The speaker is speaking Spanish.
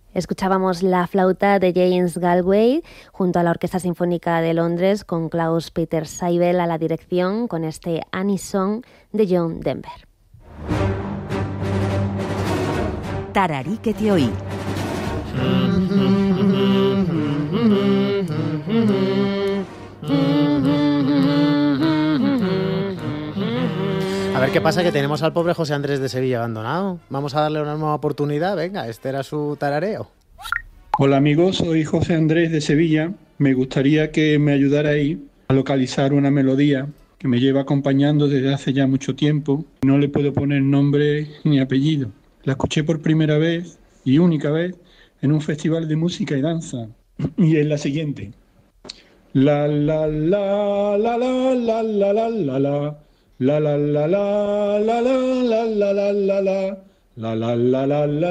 Escuchábamos la flauta de James Galway junto a la Orquesta Sinfónica de Londres con Klaus Peter Seibel a la dirección con este Annie Song de John Denver. Tararí que te oí. A ver qué pasa, que tenemos al pobre José Andrés de Sevilla abandonado. Vamos a darle una nueva oportunidad. Venga, este era su tarareo. Hola amigos, soy José Andrés de Sevilla. Me gustaría que me ayudarais a localizar una melodía que me lleva acompañando desde hace ya mucho tiempo. No le puedo poner nombre ni apellido. La escuché por primera vez y única vez en un festival de música y danza. Y es la siguiente. La la la la la la la la la la. La la la la la la la la la la la la la la la.